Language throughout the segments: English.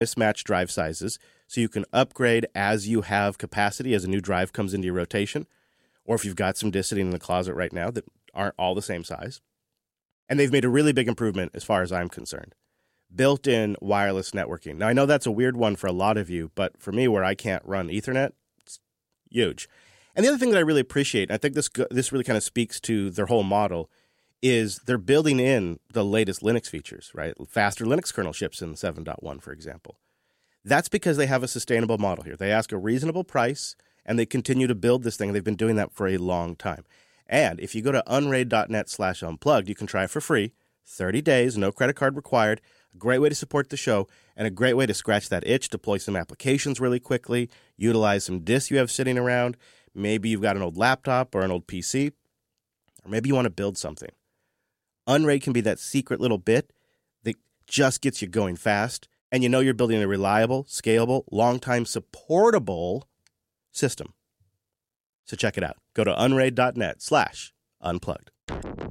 mismatched drive sizes, so you can upgrade as you have capacity, as a new drive comes into your rotation, or if you've got some disks sitting in the closet right now that aren't all the same size. And they've made a really big improvement as far as I'm concerned. Built-in wireless networking. Now, I know that's a weird one for a lot of you, but for me, where I can't run Ethernet, it's huge. And the other thing that I really appreciate, and I think this really kind of speaks to their whole model, is they're building in the latest Linux features, right? Faster Linux kernel ships in 7.1, for example. That's because they have a sustainable model here. They ask a reasonable price, and they continue to build this thing. They've been doing that for a long time. And if you go to unraid.net/unplugged, you can try it for free, 30 days, no credit card required, a great way to support the show, and a great way to scratch that itch, deploy some applications really quickly, utilize some disks you have sitting around. Maybe you've got an old laptop or an old PC, or maybe you want to build something. Unraid can be that secret little bit that just gets you going fast, and you know you're building a reliable, scalable, long-time supportable system. So check it out. Go to unraid.net/unplugged.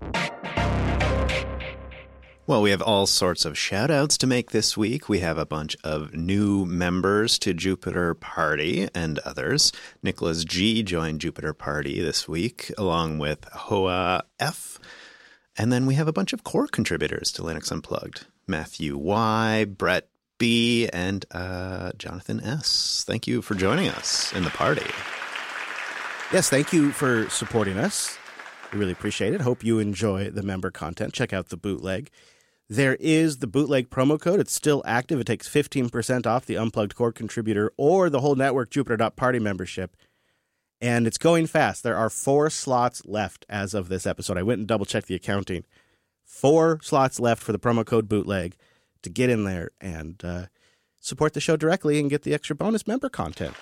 Well, we have all sorts of shout-outs to make this week. We have a bunch of new members to Jupiter Party and others. Nicholas G. joined Jupiter Party this week, along with Hoa F. And then we have a bunch of core contributors to Linux Unplugged. Matthew Y., Brett B., and Jonathan S. Thank you for joining us in the party. Yes, thank you for supporting us. We really appreciate it. Hope you enjoy the member content. Check out the bootleg. There is the bootleg promo code. It's still active. It takes 15% off the Unplugged Core Contributor or the whole network Jupiter.Party membership. And it's going fast. There are 4 slots left as of this episode. I went and double-checked the accounting. 4 slots left for the promo code bootleg to get in there and support the show directly and get the extra bonus member content.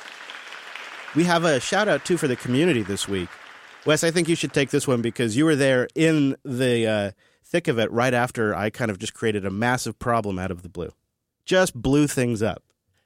We have a shout-out, too, for the community this week. Wes, I think you should take this one because you were there in the thick of it right after I kind of just created a massive problem out of the blue. Just blew things up.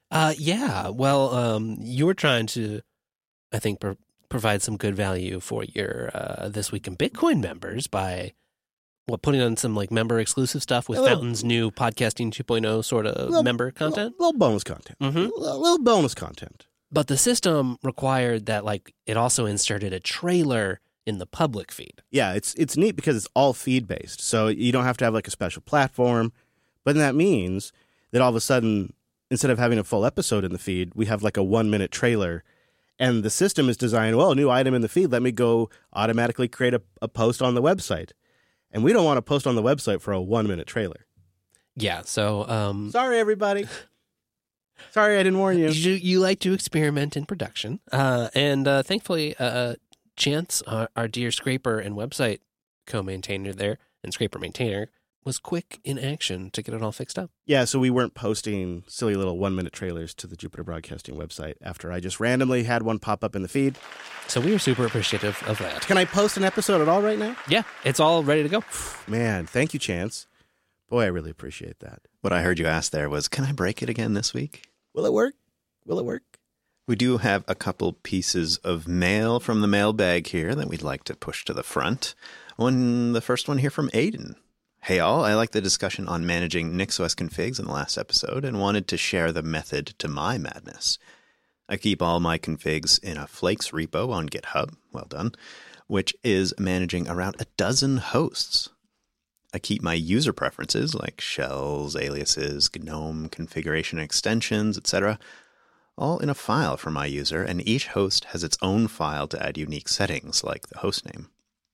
Yeah. Well, you were trying to, I think, provide some good value for your This Week in Bitcoin members by putting on some like member exclusive stuff with Fountain's new Podcasting 2.0 sort of member content? Little bonus content. Mm-hmm. Little bonus content. But the system required that like it also inserted a trailer in the public feed. Yeah, it's neat because it's all feed-based. So you don't have to have like a special platform. But then that means that all of a sudden, instead of having a full episode in the feed, we have like a 1-minute trailer. And the system is designed, well, new item in the feed, let me go automatically create a post on the website. And we don't want to post on the website for a 1-minute trailer. Yeah, so... Sorry, everybody. Sorry, I didn't warn you. You like to experiment in production. And thankfully, Chance, our dear scraper and website co-maintainer there, and scraper maintainer, was quick in action to get it all fixed up. Yeah, so we weren't posting silly little 1-minute trailers to the Jupiter Broadcasting website after I just randomly had one pop up in the feed. So we are super appreciative of that. Can I post an episode at all right now? Yeah, it's all ready to go. Man, thank you, Chance. Boy, I really appreciate that. What I heard you ask there was, can I break it again this week? Will it work? Will it work? We do have a couple pieces of mail from the mailbag here that we'd like to push to the front. The first one here from Aiden. Hey all, I like the discussion on managing NixOS configs in the last episode and wanted to share the method to my madness. I keep all my configs in a Flakes repo on GitHub, well done, which is managing around a dozen hosts. I keep my user preferences like shells, aliases, GNOME, configuration extensions, etc., all in a file for my user, and each host has its own file to add unique settings like the hostname.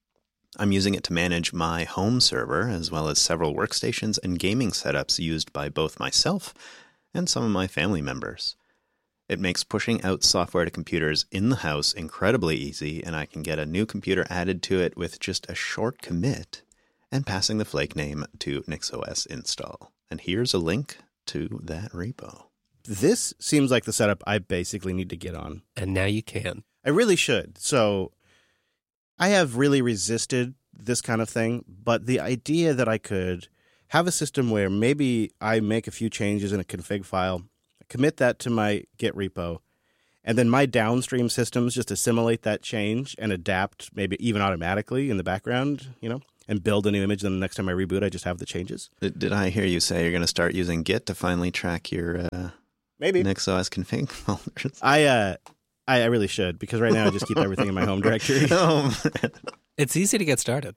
I'm using it to manage my home server, as well as several workstations and gaming setups used by both myself and some of my family members. It makes pushing out software to computers in the house incredibly easy, and I can get a new computer added to it with just a short commit and passing the flake name to NixOS install. And here's a link to that repo. This seems like the setup I basically need to get on. And now you can. I really should. So I have really resisted this kind of thing, but the idea that I could have a system where maybe I make a few changes in a config file, commit that to my Git repo, and then my downstream systems just assimilate that change and adapt maybe even automatically in the background, and build a new image. Then the next time I reboot, I just have the changes. Did I hear you say you're going to start using Git to finally track your Maybe NixOS config folders? I really should, because right now I just keep everything in my home directory. Oh, man. It's easy to get started.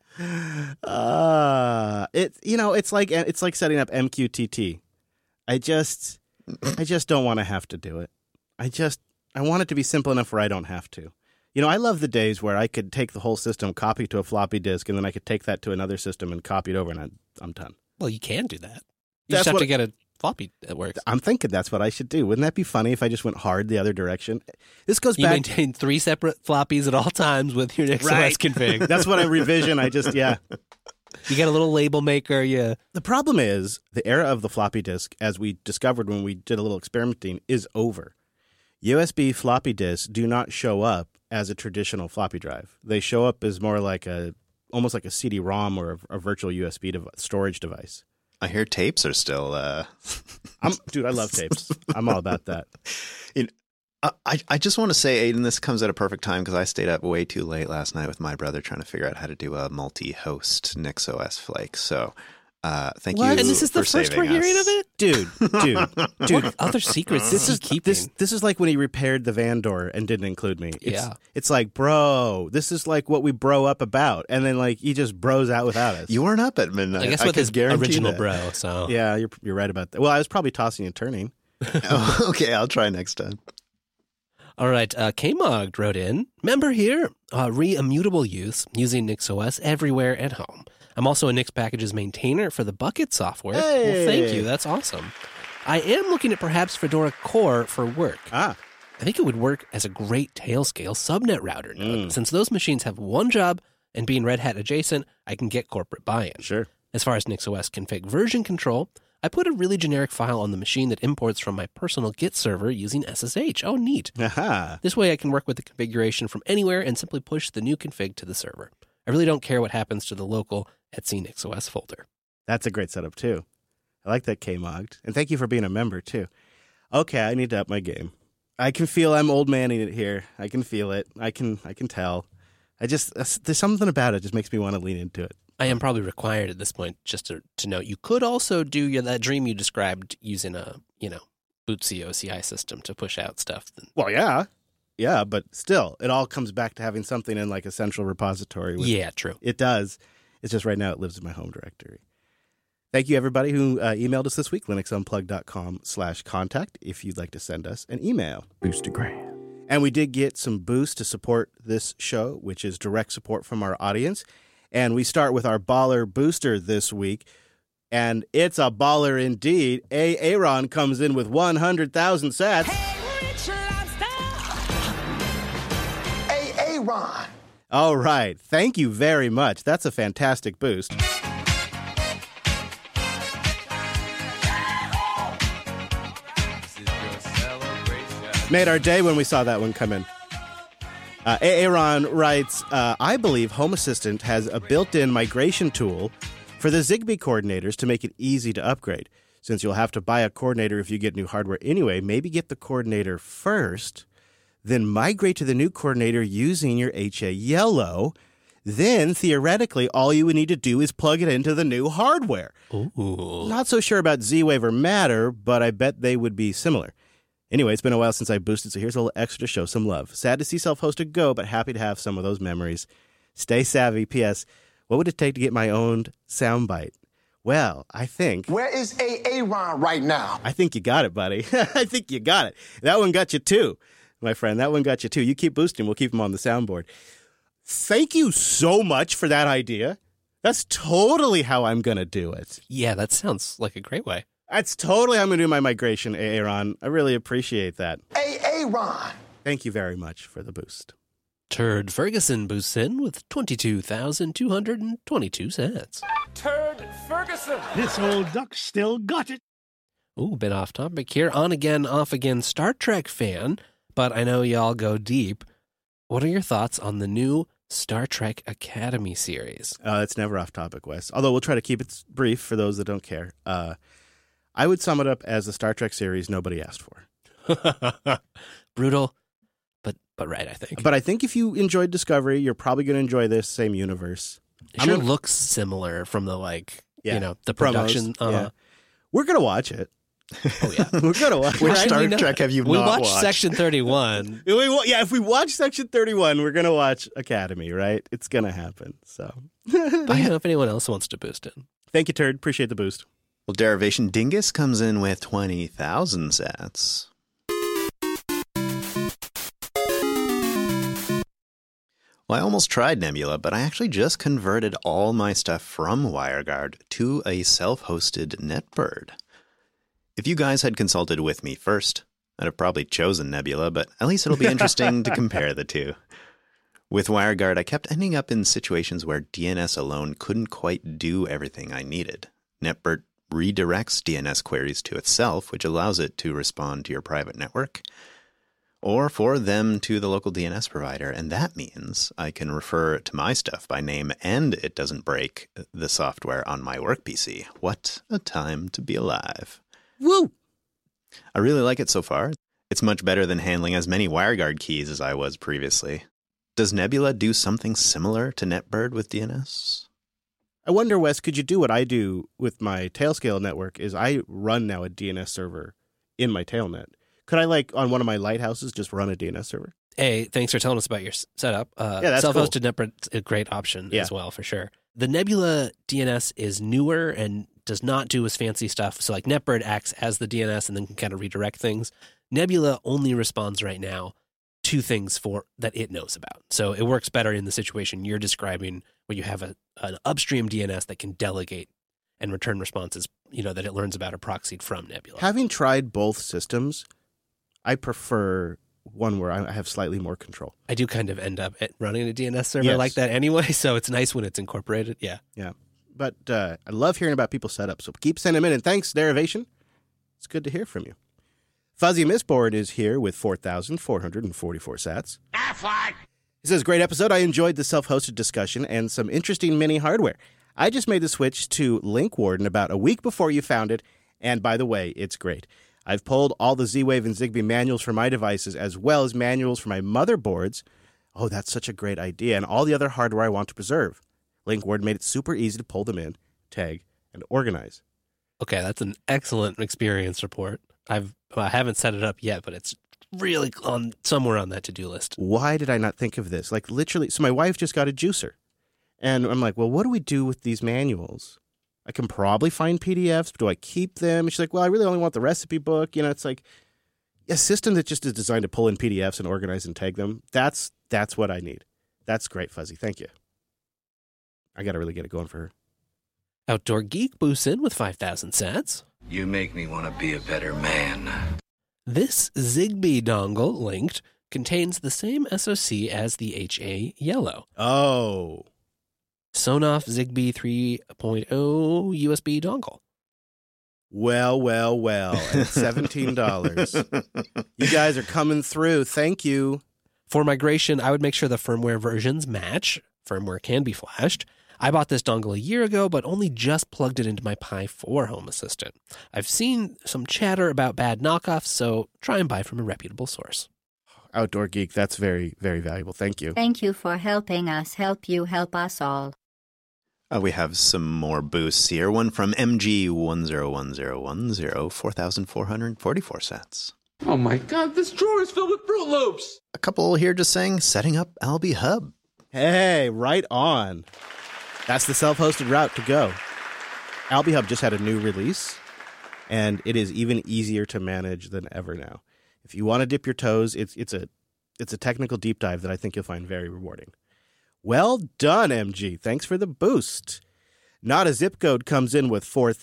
It's like setting up MQTT. I just don't want to have to do it. I want it to be simple enough where I don't have to. I love the days where I could take the whole system, copy to a floppy disk, and then I could take that to another system and copy it over, and I'm done. Well, you can do that. You That's just have what- to get a floppy that works. I'm thinking that's what I should do. Wouldn't that be funny if I just went hard the other direction? This goes You back. maintain 3 separate floppies at all times with your NixOS Right. config. That's what I revision. You get a little label maker. Yeah. The problem is the era of the floppy disk, as we discovered when we did a little experimenting, is over. USB floppy disks do not show up as a traditional floppy drive. They show up as more like almost like a CD-ROM or a virtual USB storage device. I hear tapes are still... Dude, I love tapes. I'm all about that. I just want to say, Aiden, this comes at a perfect time because I stayed up way too late last night with my brother trying to figure out how to do a multi-host NixOS flake. So thank you And this is for the first saving we're hearing us. of it? Dude. What other secrets This is is he keeping? this is like when he repaired the van door and didn't include me. It's like, bro, this is like what we bro up about, and then like he just bros out without us. You weren't up at midnight. I guess I with could his guarantee original that. bro. So Yeah, you're right about that. Well, I was probably tossing and turning. Oh, okay, I'll try next time. All right, Kmog wrote in, member here, re-immutable use using NixOS everywhere at home. I'm also a Nix Packages maintainer for the Bucket software. Hey! Well, thank you. That's awesome. I am looking at perhaps Fedora Core for work. Ah, I think it would work as a great Tailscale subnet router node. Since those machines have one job and being Red Hat adjacent, I can get corporate buy-in. sure. As far as NixOS config version control, I put a really generic file on the machine that imports from my personal Git server using SSH. Oh, neat. Aha. This way I can work with the configuration from anywhere and simply push the new config to the server. I really don't care what happens to the local Etsy NixOS folder. That's a great setup too. I like that, Kmogged. And thank you for being a member too. Okay, I need to up my game. I can feel I'm old manning it here. I can feel it. I can tell. There's something about it that just makes me want to lean into it. I am probably required at this point just to note you could also do that dream you described using a, Bootsy OCI system to push out stuff. Well, yeah, but still, it all comes back to having something in like a central repository. Yeah, true. It does. It's just right now it lives in my home directory. Thank you, everybody who emailed us this week, linuxunplugged.com/contact, if you'd like to send us an email. Boostergram. And we did get some boost to support this show, which is direct support from our audience. And we start with our baller booster this week. And it's a baller indeed. Aaron comes in with 100,000 sats. Ron. All right. Thank you very much. That's a fantastic boost. Made our day when we saw that one come in. Aaron writes, I believe Home Assistant has a built-in migration tool for the Zigbee coordinators to make it easy to upgrade. Since you'll have to buy a coordinator if you get new hardware anyway, maybe get the coordinator first, then migrate to the new coordinator using your HA Yellow. Then, theoretically, all you would need to do is plug it into the new hardware. Ooh. Not so sure about Z-Wave or Matter, but I bet they would be similar. Anyway, it's been a while since I boosted, so here's a little extra to show some love. Sad to see self-hosted go, but happy to have some of those memories. Stay savvy. P.S. What would it take to get my own soundbite? Well, I think... Where is Aaron right now? I think you got it, buddy. I think you got it. That one got you too, my friend. That one got you too. You keep boosting. We'll keep them on the soundboard. Thank you so much for that idea. That's totally how I'm going to do it. Yeah, that sounds like a great way. That's totally how I'm going to do my migration, Aaron. I really appreciate that. Aaron. Thank you very much for the boost. Turd Ferguson boosts in with 22,222 cents. Turd Ferguson. This old duck still got it. Ooh, bit off topic here. On again, off again Star Trek fan, but I know y'all go deep. What are your thoughts on the new Star Trek Academy series? It's never off topic, Wes. Although we'll try to keep it brief for those that don't care. I would sum it up as the Star Trek series nobody asked for. Brutal, but right, I think. But I think if you enjoyed Discovery, you're probably going to enjoy this same universe. It sure looks similar from the the Promos. production. Yeah. We're going to watch it. Oh yeah, We're going to watch it. Which Star Trek have you we not watched watched? Section 31. If we watch Section 31, we're going to watch Academy, right? It's going to happen. So, But if anyone else wants to boost in. thank you, Turd. Appreciate the boost. Well, Derivation Dingus comes in with 20,000 sats. Well, I almost tried Nebula, but I actually just converted all my stuff from WireGuard to a self-hosted NetBird. If you guys had consulted with me first, I'd have probably chosen Nebula, but at least it'll be interesting to compare the two. With WireGuard, I kept ending up in situations where DNS alone couldn't quite do everything I needed. NetBird redirects DNS queries to itself, which allows it to respond to your private network, or for them to the local DNS provider, and that means I can refer to my stuff by name and it doesn't break the software on my work PC. What a time to be alive. Woo! I really like it so far. It's much better than handling as many WireGuard keys as I was previously. Does Nebula do something similar to NetBird with DNS? I wonder, Wes, could you do what I do with my Tailscale network is I run now a DNS server in my Tailnet. Could I, on one of my lighthouses, just run a DNS server? Hey, thanks for telling us about your setup. That's self-hosted NetBird's a great option as well, for sure. The Nebula DNS is newer and does not do as fancy stuff. So NetBird acts as the DNS and then can kind of redirect things. Nebula only responds right now to things that it knows about. So it works better in the situation you're describing where you have an upstream DNS that can delegate and return responses, that it learns about or proxied from Nebula. Having tried both systems, I prefer one where I have slightly more control. I do kind of end up running a DNS server like that anyway, so it's nice when it's incorporated. Yeah. Yeah. But I love hearing about people's setups, so keep sending them in. And thanks, Derivation. It's good to hear from you. Fuzzy Mistboard is here with 4,444 sats. He says, great episode. I enjoyed the self-hosted discussion and some interesting mini hardware. I just made the switch to Link Warden about a week before you found it, and by the way, it's great. I've pulled all the Z-Wave and Zigbee manuals for my devices as well as manuals for my motherboards. Oh, that's such a great idea. And all the other hardware I want to preserve. Link Warden made it super easy to pull them in, tag, and organize. Okay, that's an excellent experience report. I haven't set it up yet, but it's really somewhere on that to-do list. Why did I not think of this? Literally, so my wife just got a juicer. And I'm like, well, what do we do with these manuals? I can probably find PDFs. But do I keep them? And she's like, well, I really only want the recipe book. It's like a system that just is designed to pull in PDFs and organize and tag them. That's what I need. That's great, Fuzzy. Thank you. I got to really get it going for her. Outdoor Geek boosts in with 5,000 sats. You make me want to be a better man. This Zigbee dongle linked contains the same SoC as the HA Yellow. Oh. Sonoff Zigbee 3.0 USB dongle. Well. And $17. You guys are coming through. Thank you. For migration, I would make sure the firmware versions match. Firmware can be flashed. I bought this dongle a year ago, but only just plugged it into my Pi 4 Home Assistant. I've seen some chatter about bad knockoffs, so try and buy from a reputable source. Outdoor Geek, that's very, very valuable. Thank you. Thank you for helping us help you help us all. We have some more boosts here. One from MG101010, 4,444 sats. Oh my god, this drawer is filled with Fruit Loops! A couple here just saying, setting up Alby Hub. Hey, right on. That's the self-hosted route to go. Alby Hub just had a new release, and it is even easier to manage than ever now. If you want to dip your toes, it's a technical deep dive that I think you'll find very rewarding. Well done, MG. Thanks for the boost. Not a Zip Code comes in with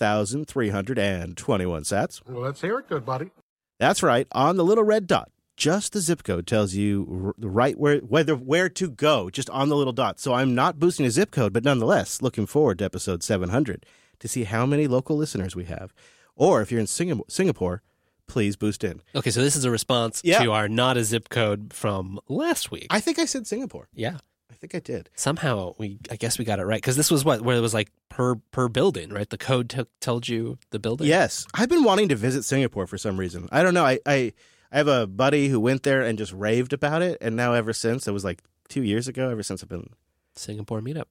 4,321 sats. Well, let's hear it, good buddy. That's right. On the little red dot, just the zip code tells you right where to go, just on the little dot. So I'm not boosting a zip code, but nonetheless, looking forward to episode 700 to see how many local listeners we have. Or if you're in Singapore, please boost in. Okay, so this is a response to our not a zip code from last week. I think I said Singapore. Yeah. I think I did. Somehow, I guess we got it right. Because this was where it was per building, right? The code told you the building? Yes. I've been wanting to visit Singapore for some reason. I don't know. I have a buddy who went there and just raved about it. And now ever since, it was 2 years ago, ever since I've been... Singapore meetup.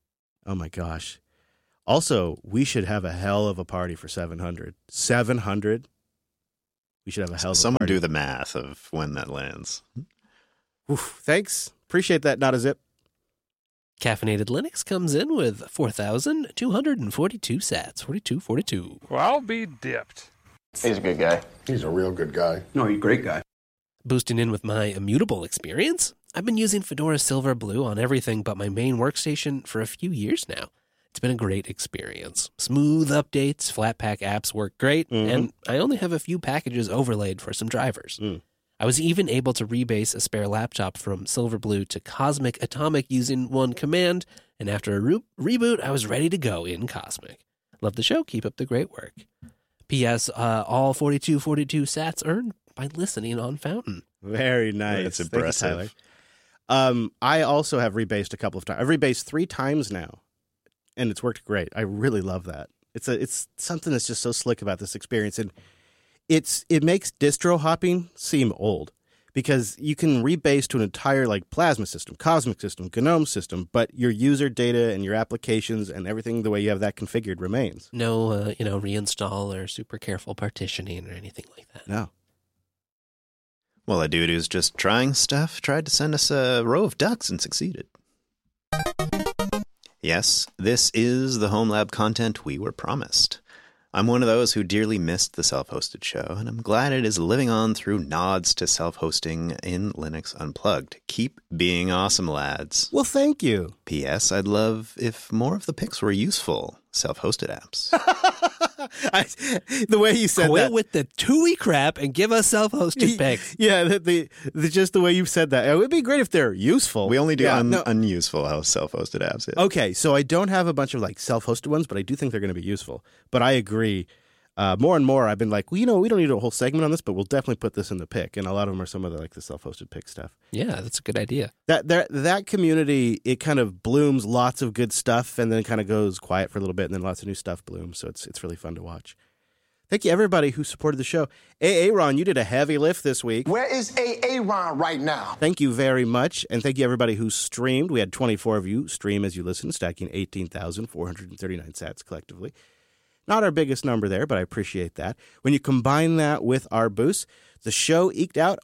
Oh, my gosh. Also, we should have a hell of a party for 700. 700? We should have a hell of a Someone party. do the math of when that lands. Oof, thanks. Appreciate that, Not a Zip. Caffeinated Linux comes in with 4,242 sats. 42. Well, I'll be dipped. He's a good guy. He's a real good guy. No, you're a great guy. Boosting in with my immutable experience, I've been using Fedora Silverblue on everything but my main workstation for a few years now. It's been a great experience. Smooth updates, Flatpak apps work great, and I only have a few packages overlaid for some drivers. I was even able to rebase a spare laptop from Silverblue to Cosmic Atomic using one command, and after a reboot, I was ready to go in Cosmic. Love the show. Keep up the great work. P.S. All 42 sats earned by listening on Fountain. Very nice. That's Thank you, impressive. Tyler. I also have rebased a couple of times. I've rebased 3 times now, and it's worked great. I really love that. It's something that's just so slick about this experience, and it makes distro hopping seem old because you can rebase to an entire like Plasma system, Cosmic system, GNOME system, but your user data and your applications and everything the way you have that configured remains. No, reinstall or super careful partitioning or anything like that. No. Well, a dude who's just trying stuff tried to send us a row of ducks and succeeded. Yes, this is the Home Lab content we were promised. I'm one of those who dearly missed the self-hosted show, and I'm glad it is living on through nods to self-hosting in Linux Unplugged. Keep being awesome, lads. Well, thank you. P.S. I'd love if more of the picks were useful self-hosted apps. The way you said Quit that. with the TUI crap and give us self-hosted picks. Yeah, just the way you said that. It would be great if they're useful. We only do Yeah, unuseful self-hosted apps. Yeah. Okay, so I don't have a bunch of like self-hosted ones, but I do think they're going to be useful. But I agree. More and more, I've been like, well, we don't need a whole segment on this, but we'll definitely put this in the pick. And a lot of them are some of the self-hosted pick stuff. Yeah, that's a good idea. That community, it kind of blooms lots of good stuff, and then kind of goes quiet for a little bit, and then lots of new stuff blooms. So it's really fun to watch. Thank you, everybody who supported the show. Aaron, you did a heavy lift this week. Where is Aaron right now? Thank you very much. And thank you, everybody who streamed. We had 24 of you stream as you listened, stacking 18,439 sats collectively. Not our biggest number there, but I appreciate that. When you combine that with our boost, the show eked out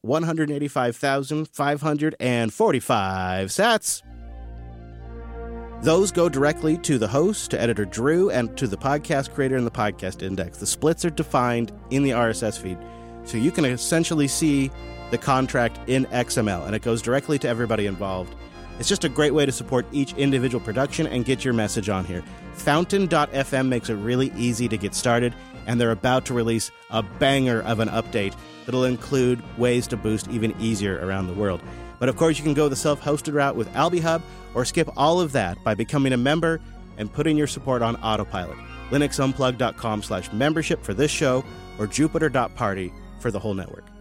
185,545 sats. Those go directly to the host, to editor Drew, and to the podcast creator and the podcast index. The splits are defined in the RSS feed, so you can essentially see the contract in XML, and it goes directly to everybody involved. It's just a great way to support each individual production and get your message on here. Fountain.fm makes it really easy to get started, and they're about to release a banger of an update that'll include ways to boost even easier around the world. But of course, you can go the self-hosted route with AlbiHub, or skip all of that by becoming a member and putting your support on autopilot. LinuxUnplugged.com/membership for this show, or Jupiter.party for the whole network.